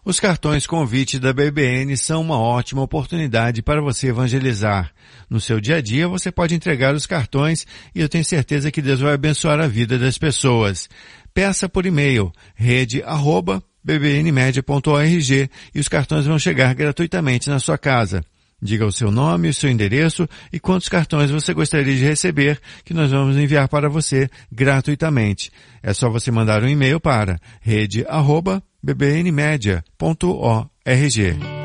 Os cartões convite da BBN são uma ótima oportunidade para você evangelizar. No seu dia a dia você pode entregar os cartões e eu tenho certeza que Deus vai abençoar a vida das pessoas. Peça por e-mail rede@bbnmedia.org e os cartões vão chegar gratuitamente na sua casa. Diga o seu nome, o seu endereço e quantos cartões você gostaria de receber, que nós vamos enviar para você gratuitamente. É só você mandar um e-mail para rede@bbnmedia.org.